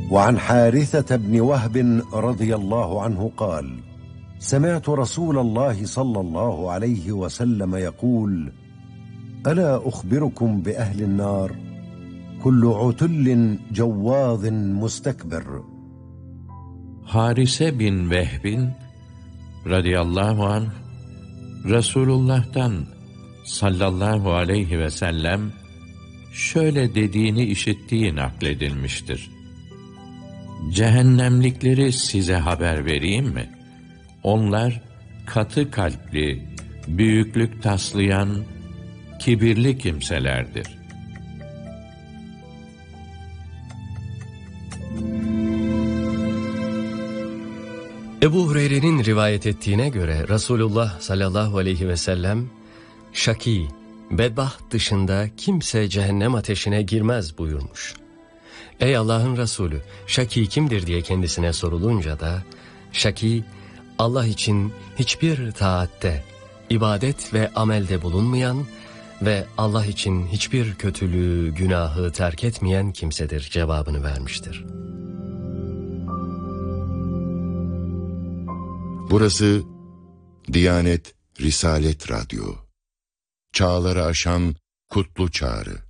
وعن حارثة بن وهب رضي الله عنه قال: سمعت رسول الله صلى الله عليه وسلم يقول: ألا أخبركم بأهل النار كل عتل جواظ مستكبر. Harise bin Vehb'in radıyallahu anh Resulullah'tan sallallahu aleyhi ve sellem şöyle dediğini işittiği nakledilmiştir. Cehennemlikleri size haber vereyim mi? Onlar katı kalpli, büyüklük taslayan, kibirli kimselerdir. Ebu Hureyre'nin rivayet ettiğine göre Resulullah sallallahu aleyhi ve sellem, şaki, bedbaht dışında kimse cehennem ateşine girmez buyurmuş. Ey Allah'ın Resulü, şaki kimdir diye kendisine sorulunca da, şaki, Allah için hiçbir taatte, ibadet ve amelde bulunmayan ve Allah için hiçbir kötülüğü, günahı terk etmeyen kimsedir cevabını vermiştir. Burası Diyanet Risalet Radyo. Çağları aşan kutlu çağrı.